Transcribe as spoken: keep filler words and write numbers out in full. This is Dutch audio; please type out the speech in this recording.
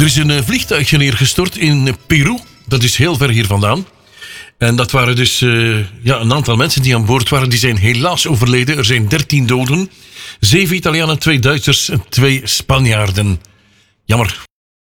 Er is een uh, vliegtuigje neergestort in Peru. Dat is heel ver hier vandaan. En dat waren dus uh, ja, een aantal mensen die aan boord waren. Die zijn helaas overleden. Er zijn dertien doden. Zeven Italianen, twee Duitsers en twee Spanjaarden. Jammer.